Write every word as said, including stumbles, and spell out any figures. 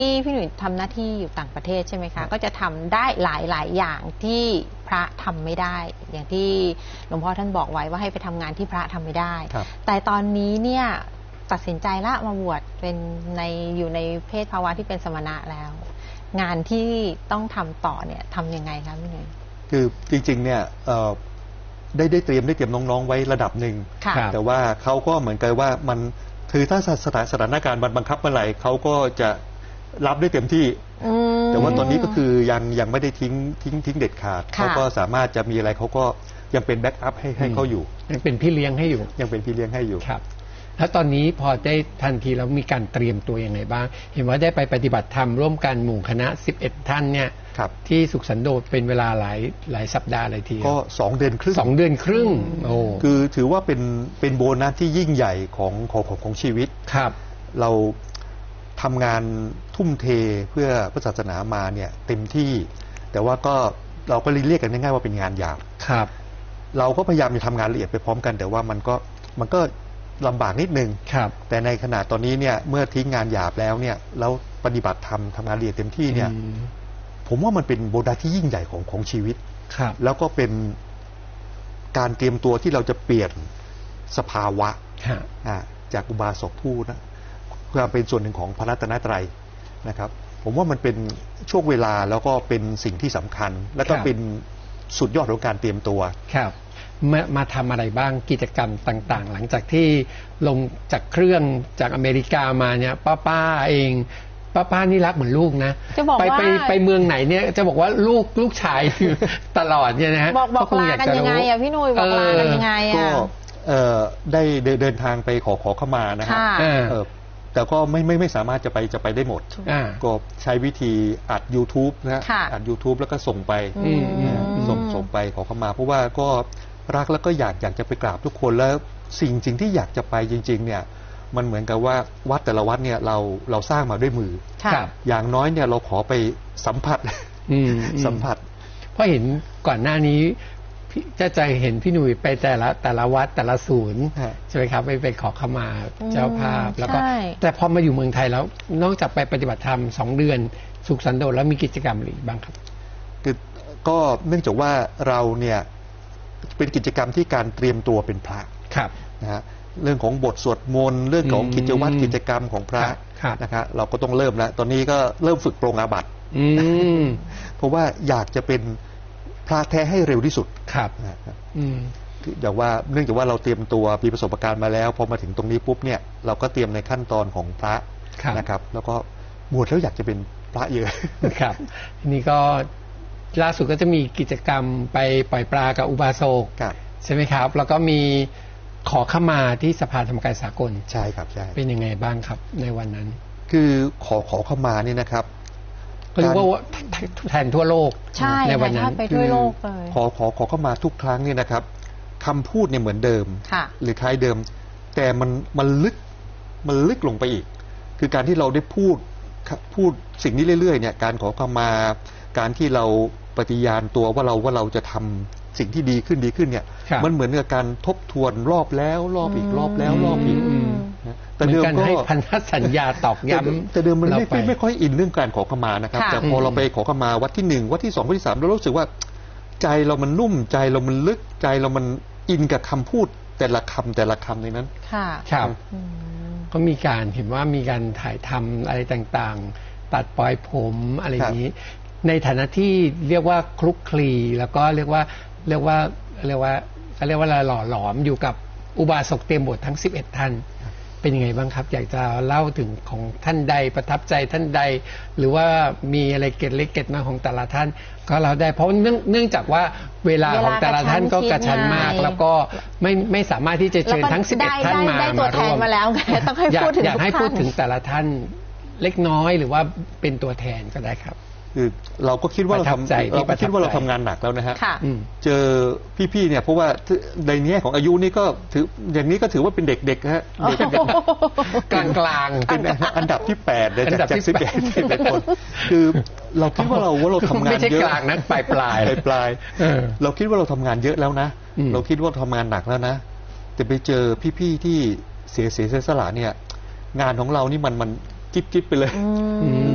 ที่พี่หนุ่ยทำหน้าที่อยู่ต่างประเทศใช่ไหมคะก็จะทำได้หลายๆอย่างที่พระทำไม่ได้ อย่างที่หลวงพ่อท่านบอกไว้ว่าให้ไปทำงานที่พระทำไม่ได้แต่ตอนนี้เนี่ยตัดสินใจละมาบวชเป็นในอยู่ในเพศภาวะที่เป็นสมณะแล้ว งานที่ต้องทำต่อเนี่ยทำยังไงคะพี่หนุ่ยคือจริงๆเนี่ยได้ได้เตรียมได้เตรียมน้องๆไว้ระดับหนึ่งแต่ว่าเขาก็เหมือนกันว่ามันคือถ้าสถานสถานการณ์มันบังคับเมื่อไหร่เขาก็จะรับได้เต็มที่แต่ว่าตอนนี้ก็คือยังยังไม่ได้ทิ้งทิ้งทิ้งเด็ดขาดเขาก็สามารถจะมีอะไรเขาก็ยังเป็นแบ็กอัพให้ให้เขาอยู่ยังเป็นพี่เลี้ยงให้อยู่ยังเป็นพี่เลี้ยงให้อยู่ครับแล้วตอนนี้พอได้ทันทีแล้วมีการเตรียมตัวยังไงบ้างเห็นว่าได้ไปปฏิบัติธรรมร่วมกันหมู่คณะสิบเอ็ดท่านเนี่ยที่สุขสันโดษเป็นเวลาหลายหลายสัปดาห์เลยทีก็สองเดือนครึ่งสองเดือนครึ่งโอ้คือถือว่าเป็นเป็นโบนัสที่ยิ่งใหญ่ของของของชีวิตครับเราทำงานทุ่มเทเพื่อพระศาสนามาเนี่ยเต็มที่แต่ว่าก็เราก็เรียกกันง่ายๆว่าเป็นงานหยาบครับเราก็พยายามจะทำงานละเอียดไปพร้อมกันแต่ว่ามันก็มันก็ลำบากนิดนึงครับแต่ในขณะตอนนี้เนี่ยเมื่อทิ้งงานหยาบแล้วเนี่ยแล้วปฏิบัติธรรมทำงานละเอียดเต็มที่เนี่ยผมว่ามันเป็นโบนัสที่ยิ่งใหญ่ของของชีวิตครับแล้วก็เป็นการเตรียมตัวที่เราจะเปลี่ยนสภาวะจากอุบาสกผู้นะเพื่อเป็นส่วนหนึ่งของพระรัตนตรัยนะครับผมว่ามันเป็นช่วงเวลาแล้วก็เป็นสิ่งที่สำคัญและก็เป็นสุดยอดของการเตรียมตัวครับมามาทำอะไรบ้างกิจกรรมต่างๆหลังจากที่ลงจากเครื่องจากอเมริกามาเนี่ยป้าป้าเองป้าป้านี่รักเหมือนลูกนะไปไปไปเมืองไหนเนี่ยจะบอกว่าลูกลูกชายตลอดเนี่ยนะฮะบอกบอกลากันยังไงอะพี่นุ้ยบอกลากันยังไงอะก็ได้เดินทางไปขอขอเข้ามานะครับแต่ก็ไม่ไม่ไม่สามารถจะไปจะไปได้หมดก็ใช้วิธีอัด YouTube นะอัด YouTube แล้วก็ส่งไปส่งส่งไปขอเข้ามาเพราะว่าก็รักแล้วก็อยากอยากจะไปกราบทุกคนแล้วสิ่งสิ่งที่อยากจะไปจริงๆเนี่ยมันเหมือนกับว่าวัดแต่ละวัดเนี่ยเราเราสร้างมาด้วยมืออย่างน้อยเนี่ยเราขอไปสัมผัสสัมผัสเพราะเห็นก่อนหน้านี้จะใจเห็นพี่หนุ่ยไปแต่ละแต่ละวัดแต่ละศูนย์ใช่ไหมครับไปไปขอขมาเจ้าภาพแล้วก็แต่พอมาอยู่เมืองไทยแล้วนอกจากไปปฏิบัติธรรมสองเดือนสุขสันโดษแล้วมีกิจกรรมอะไรบ้างครับคือก็เนื่องจากว่าเราเนี่ยเป็นกิจกรรมที่การเตรียมตัวเป็นพระครับนะฮะเรื่องของบทสวดมนต์เรื่องของกิจวัตรกิจกรรมของพระนะครับเราก็ต้องเริ่มแล้วตอนนี้ก็เริ่มฝึกปรงอาบัติเพราะว่าอยากจะเป็นพระแท้ให้เร็วที่สุดครับอย่างว่าเนื่องจากว่าเราเตรียมตัวมีประสบการณ์มาแล้วพอมาถึงตรงนี้ปุ๊บเนี่ยเราก็เตรียมในขั้นตอนของพระนะครับแล้วก็บวชแล้วอยากจะเป็นพระเยอะครับทีนี้ก็ล่าสุดก็จะมีกิจกรรมไปปล่อยปลากับอุบาสกใช่ไหมครับแล้วก็มีขอขมาที่สภาธรรมกายสากลใช่ครับใช่เป็นยังไงบ้างครับในวันนั้นคือขอขอขมานี่นะครับก็เรียกว่าแทนทั่วโลกใช่ในวันนั้นไปทั่วโลกเลยขอขอขอเข้ามาทุกครั้งนี่นะครับคำพูดเนี่ยเหมือนเดิมหรือคล้ายเดิมแต่มันมันลึกมันลึกลงไปอีกคือการที่เราได้พูดพูดสิ่งนี้เรื่อยๆเนี่ยการขอเข้ามาการที่เราปฏิญาณตัวว่าเราว่าเราจะทำสิ่งที่ดีขึ้นดีขึ้นเนี่ยมันเหมือนกับการทบทวนรอบแล้วรอบอีกรอบแล้วรอบอีกแต่เดิมก็ให้พันธสัญญาตอกย้ำแต่เดิมมันไม่ไม่ค่อยอินเรื่องการขอขมานะครับแต่พอเราไปขอขมาวัดที่หนึ่งวัดที่สองวัดที่สามเรารู้สึกว่าใจเรามันนุ่มใจเรามันลึกใจเรามันอินกับคำพูดแต่ละคำแต่ละคำในนั้นค่ะครับก็มีการเห็นว่ามีการถ่ายทำอะไรต่างๆตัดปลอยผมอะไรอย่างนี้ในฐานะที่เรียกว่าคลุกคลีแล้วก็เรียกว่าเรียกว่าเรียกว่าเขาเรียกว่าหล่อหลอมอยู่กับอุบาสกเตรียมบททั้งสิบเอ็ดท่านเป็นยังไงบ้างครับอยากจะเล่าถึงของท่านใดประทับใจท่านใดหรือว่ามีอะไรเกร็ดเล็กเกร็ดน้อยของแต่ละท่านก็เราได้เพราะเนื่องเนื่องจากว่าเวลาของแต่ละท่านก็กระชั้นมากแล้วก็ไม่ไม่สามารถที่จะเชิญทั้งสิบเอ็ดท่านมามาร่วมมาแล้วต้องให้พูดถึงอยากให้พูดถึงแต่ละท่านเล็กน้อยหรือว่าเป็นตัวแทนก็ได้ครับคือเราก็คิดว่าเราทำเราคิดว่าเราทำงานหนักแล้วนะฮะเจอพี่ๆเนี่ยเพราะว่าในแง่ของอายุนี่ก็ถืออย่างนี้ก็ถือว่าเป็นเด็กๆฮะกลางๆเป็นอันดับที่แปดเลยจากสิบเอ็ดคนคือเราคิดว่าเราว่าเราทำงานเยอะไม่ใช่กลางนะปลายปลายปลายเราคิดว่าเราทำงานเยอะแล้วนะเราคิดว่าทำงานหนักแล้วนะแต่ไปเจอพี่ๆที่เสียเสียสละเนี่ยงานของเรานี่มันมันจิ๊บๆไปเลย